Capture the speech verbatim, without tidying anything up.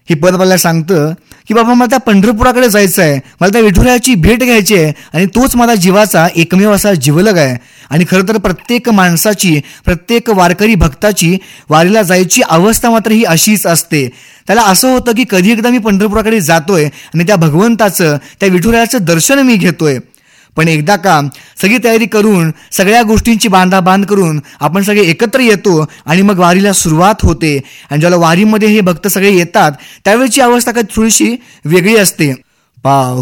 ही पद मला सांगतं की बाबा मला त्या पंढरपुराकडे जायचं आहे, मला त्या विठुरायाची भेट घ्यायची आहे आणि तोच माझा जीवाचा एकमेव असा जीवलग आहे. आणि खरं तर प्रत्येक माणसाची, प्रत्येक वारकरी भक्ताची वारीला जायची अवस्था मात्र ही अशीच असते. त्याला असं होतं की कधी एकदा मी पंढरपुराकडे जातोय आणि त्या भगवंताचं, त्या विठुरायाचं दर्शन मी घेतोय. पण एकदा का सगळी तयारी करून, सगळ्या गोष्टींची बांधाबांध करून आपण सगळे एकत्र येतो आणि मग वारीला सुरुवात होते. आणि ज्याला वारीमध्ये हे भक्त सगळे येतात त्यावेळेची अवस्था काही थोडीशी वेगळी असते. पाव